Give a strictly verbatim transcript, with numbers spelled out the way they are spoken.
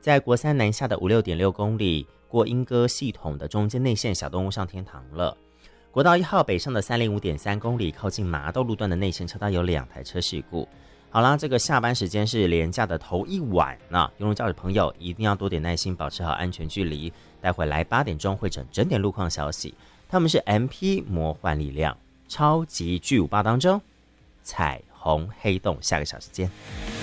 在国三南下的五六点六公里，过莺歌系统的中间内线小动物上天堂了。国道一号北上的三零五点三公里，靠近麻豆路段的内线车道有两台车事故。好啦，这个下班时间是连假的头一晚，那邮轮驾驶朋友一定要多点耐心，保持好安全距离。待会来八点钟会整整点路况消息。他们是 M P 魔幻力量超级巨无霸当中彩虹黑洞，下个小时见。